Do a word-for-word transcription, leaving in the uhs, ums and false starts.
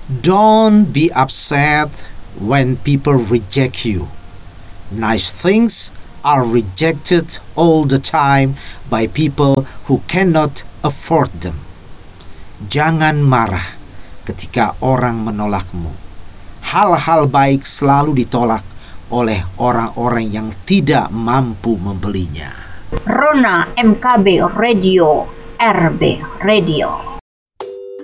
Don't be upset when people reject you. Nice things are rejected all the time by people who cannot afford them. Jangan marah ketika orang menolakmu. Hal-hal baik selalu ditolak oleh orang-orang yang tidak mampu membelinya. Rona M K B Radio, R B Radio.